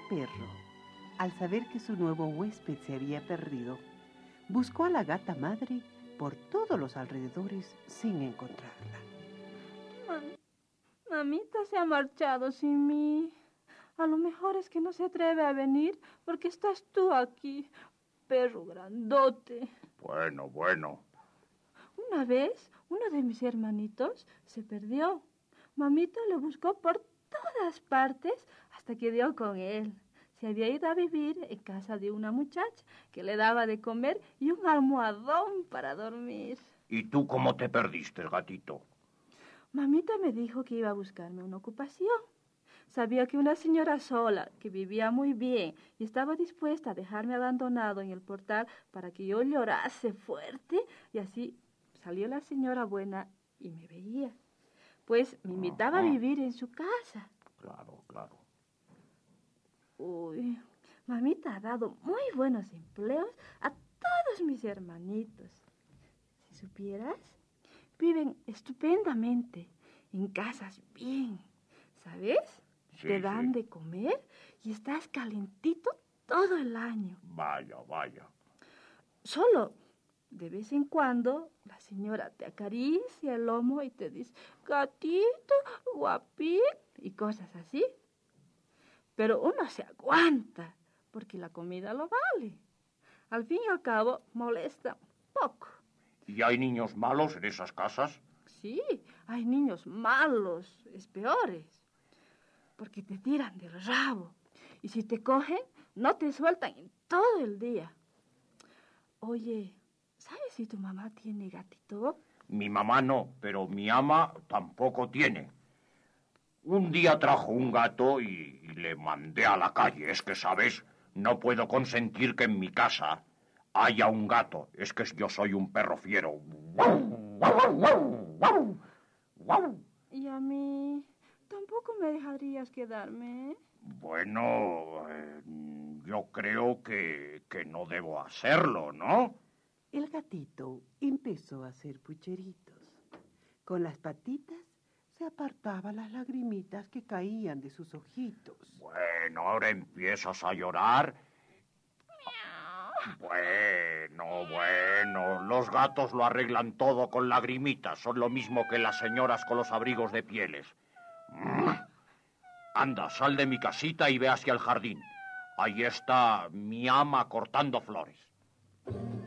perro, al saber que su nuevo huésped se había perdido, buscó a la gata madre por todos los alrededores sin encontrarla. Mamita se ha marchado sin mí. A lo mejor es que no se atreve a venir porque estás tú aquí, perro grandote. Bueno. Una vez, uno de mis hermanitos se perdió. Mamita lo buscó por todas partes hasta que dio con él. Se había ido a vivir en casa de una muchacha que le daba de comer y un almohadón para dormir. ¿Y tú cómo te perdiste, gatito? Mamita me dijo que iba a buscarme una ocupación. Sabía que una señora sola, que vivía muy bien y estaba dispuesta a dejarme abandonado en el portal para que yo llorase fuerte, y así salió la señora buena y me veía. Pues me invitaba a vivir en su casa. Claro. Uy, mamita ha dado muy buenos empleos a todos mis hermanitos. Si supieras, viven estupendamente, en casas bien, ¿sabes? Sí, Te dan sí. de comer y estás calentito todo el año. Vaya. Solo de vez en cuando la señora te acaricia el lomo y te dice, gatito, guapín, y cosas así. Pero uno se aguanta, porque la comida lo vale. Al fin y al cabo, molesta poco. ¿Y hay niños malos en esas casas? Sí, hay niños malos, es peores, porque te tiran del rabo. Y si te cogen, no te sueltan en todo el día. Oye, ¿sabes si tu mamá tiene gatito? Mi mamá no, pero mi ama tampoco tiene. Un día trajo un gato y le mandé a la calle. Es que, ¿sabes? No puedo consentir que en mi casa haya un gato. Es que yo soy un perro fiero. ¡Guau! Y a mí tampoco me dejarías quedarme. Bueno, yo creo que no debo hacerlo, ¿no? El gatito empezó a hacer pucheritos. Con las patitas se apartaba las lagrimitas que caían de sus ojitos. Bueno, ahora empiezas a llorar. Bueno, los gatos lo arreglan todo con lagrimitas. Son lo mismo que las señoras con los abrigos de pieles. Anda, sal de mi casita y ve hacia el jardín. Ahí está mi ama cortando flores.